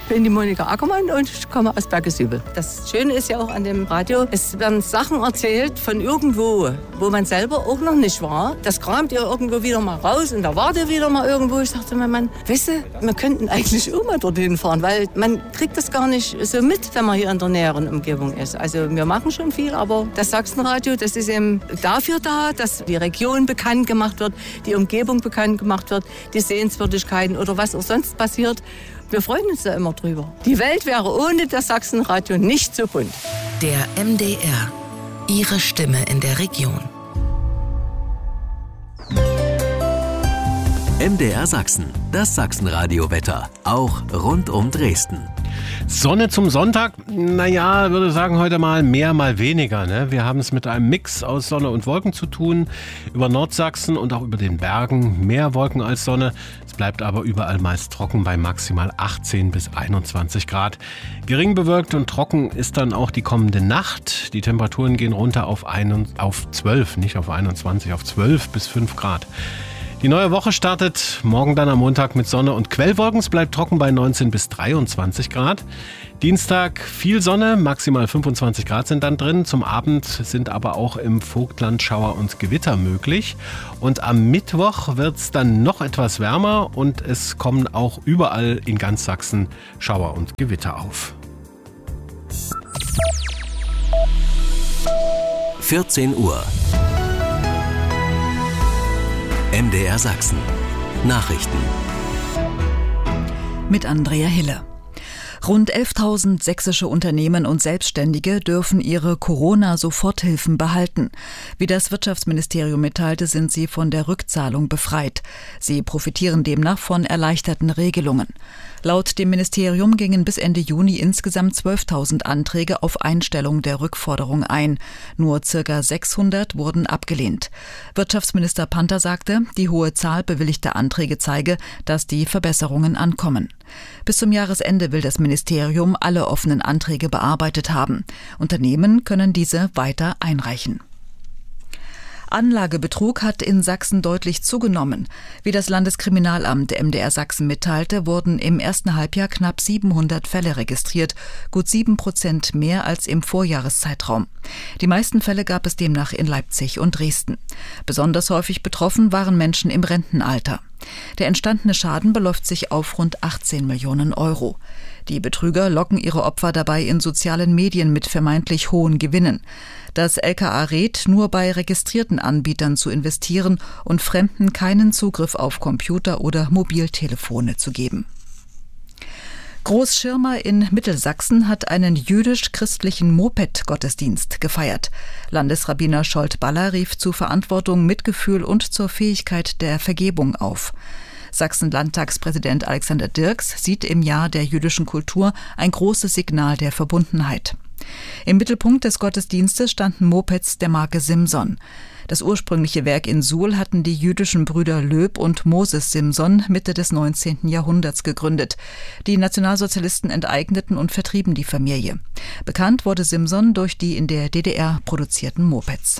bin die Monika Ackermann und ich komme aus Bergesübel. Das Schöne ist ja auch an dem Radio, es werden Sachen erzählt von irgendwo, wo man selber auch noch nicht war. Das kramt ihr irgendwo wieder mal raus und da wart ihr wieder mal irgendwo. Ich dachte mir, Mann, weißt du, wir könnten eigentlich auch mal dorthin fahren, weil man kriegt das gar nicht so mit, wenn man hier in der näheren Umgebung ist. Also wir machen schon viel, aber das Sachsenradio, das ist eben dafür da, dass die Region bekannt gemacht wird, die Umgebung bekannt gemacht wird, die Sehenswürdigkeiten oder was auch sonst passiert. Wir freuen uns da immer drüber. Die Welt wäre ohne das Sachsenradio nicht so bunt. Der MDR. Ihre Stimme in der Region. MDR Sachsen, das Sachsenradio-Wetter, auch rund um Dresden. Sonne zum Sonntag, naja, würde sagen heute mal mehr, mal weniger. Ne? Wir haben es mit einem Mix aus Sonne und Wolken zu tun. Über Nordsachsen und auch über den Bergen mehr Wolken als Sonne. Es bleibt aber überall meist trocken bei maximal 18 bis 21 Grad. Gering bewölkt und trocken ist dann auch die kommende Nacht. Die Temperaturen gehen runter auf 12, nicht auf 21, auf 12 bis 5 Grad. Die neue Woche startet morgen dann am Montag mit Sonne und Quellwolken. Es bleibt trocken bei 19 bis 23 Grad. Dienstag viel Sonne, maximal 25 Grad sind dann drin. Zum Abend sind aber auch im Vogtland Schauer und Gewitter möglich. Und am Mittwoch wird es dann noch etwas wärmer und es kommen auch überall in ganz Sachsen Schauer und Gewitter auf. 14 Uhr. MDR Sachsen. Nachrichten. Mit Andrea Hille. Rund 11.000 sächsische Unternehmen und Selbstständige dürfen ihre Corona-Soforthilfen behalten. Wie das Wirtschaftsministerium mitteilte, sind sie von der Rückzahlung befreit. Sie profitieren demnach von erleichterten Regelungen. Laut dem Ministerium gingen bis Ende Juni insgesamt 12.000 Anträge auf Einstellung der Rückforderung ein. Nur ca. 600 wurden abgelehnt. Wirtschaftsminister Panther sagte, die hohe Zahl bewilligter Anträge zeige, dass die Verbesserungen ankommen. Bis zum Jahresende will das Ministerium alle offenen Anträge bearbeitet haben. Unternehmen können diese weiter einreichen. Anlagebetrug hat in Sachsen deutlich zugenommen. Wie das Landeskriminalamt MDR Sachsen mitteilte, wurden im ersten Halbjahr knapp 700 Fälle registriert, gut 7% mehr als im Vorjahreszeitraum. Die meisten Fälle gab es demnach in Leipzig und Dresden. Besonders häufig betroffen waren Menschen im Rentenalter. Der entstandene Schaden beläuft sich auf rund 18 Millionen Euro. Die Betrüger locken ihre Opfer dabei in sozialen Medien mit vermeintlich hohen Gewinnen. Das LKA rät, nur bei registrierten Anbietern zu investieren und Fremden keinen Zugriff auf Computer oder Mobiltelefone zu geben. Großschirmer in Mittelsachsen hat einen jüdisch-christlichen Moped-Gottesdienst gefeiert. Landesrabbiner Scholt-Baller rief zu Verantwortung, Mitgefühl und zur Fähigkeit der Vergebung auf. Sachsen-Landtagspräsident Alexander Dirks sieht im Jahr der jüdischen Kultur ein großes Signal der Verbundenheit. Im Mittelpunkt des Gottesdienstes standen Mopeds der Marke Simson. Das ursprüngliche Werk in Suhl hatten die jüdischen Brüder Löb und Moses Simson Mitte des 19. Jahrhunderts gegründet. Die Nationalsozialisten enteigneten und vertrieben die Familie. Bekannt wurde Simson durch die in der DDR produzierten Mopeds.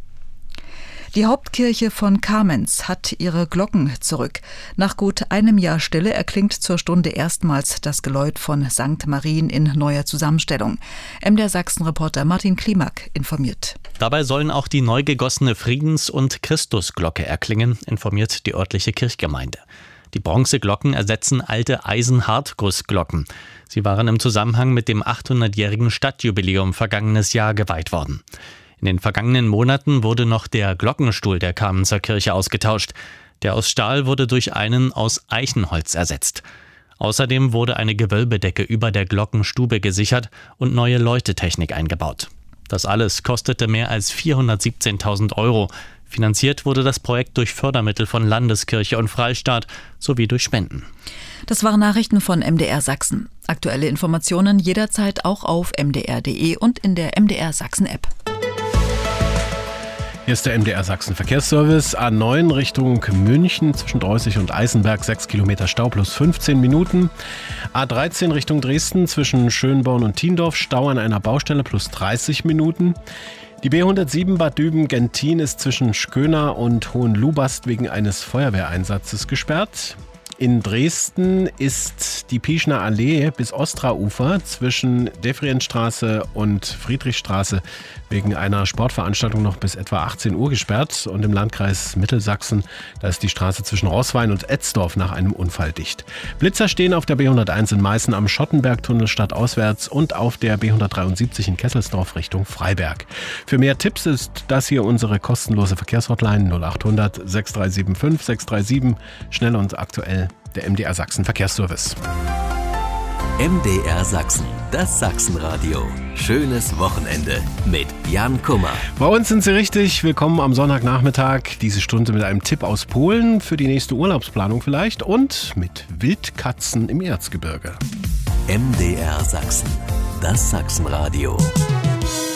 Die Hauptkirche von Kamenz hat ihre Glocken zurück. Nach gut einem Jahr Stille erklingt zur Stunde erstmals das Geläut von St. Marien in neuer Zusammenstellung. MDR Sachsen-Reporter Martin Klimak informiert. Dabei sollen auch die neu gegossene Friedens- und Christusglocke erklingen, informiert die örtliche Kirchgemeinde. Die Bronzeglocken ersetzen alte Eisenhartgussglocken. Sie waren im Zusammenhang mit dem 800-jährigen Stadtjubiläum vergangenes Jahr geweiht worden. In den vergangenen Monaten wurde noch der Glockenstuhl der Kamenzer Kirche ausgetauscht. Der aus Stahl wurde durch einen aus Eichenholz ersetzt. Außerdem wurde eine Gewölbedecke über der Glockenstube gesichert und neue Läutetechnik eingebaut. Das alles kostete mehr als 417.000 Euro. Finanziert wurde das Projekt durch Fördermittel von Landeskirche und Freistaat sowie durch Spenden. Das waren Nachrichten von MDR Sachsen. Aktuelle Informationen jederzeit auch auf mdr.de und in der MDR Sachsen-App. Hier ist der MDR Sachsen Verkehrsservice. A9 Richtung München zwischen Dreußig und Eisenberg 6 Kilometer Stau plus 15 Minuten. A13 Richtung Dresden zwischen Schönborn und Thiendorf Stau an einer Baustelle plus 30 Minuten. Die B107 Bad Düben-Gentin ist zwischen Schköner und Hohenlubast wegen eines Feuerwehreinsatzes gesperrt. In Dresden ist die Pieschner Allee bis Ostraufer zwischen Devrientstraße und Friedrichstraße wegen einer Sportveranstaltung noch bis etwa 18 Uhr gesperrt. Und im Landkreis Mittelsachsen, da ist die Straße zwischen Roßwein und Etzdorf nach einem Unfall dicht. Blitzer stehen auf der B101 in Meißen am Schottenbergtunnel stadtauswärts und auf der B173 in Kesselsdorf Richtung Freiberg. Für mehr Tipps ist das hier unsere kostenlose Verkehrshotline 0800 6375 637. Schnell und aktuell der MDR Sachsen Verkehrsservice. MDR Sachsen, das Sachsenradio. Schönes Wochenende mit Jan Kummer. Bei uns sind Sie richtig. Willkommen am Sonntagnachmittag. Diese Stunde mit einem Tipp aus Polen für die nächste Urlaubsplanung vielleicht und mit Wildkatzen im Erzgebirge. MDR Sachsen, das Sachsenradio.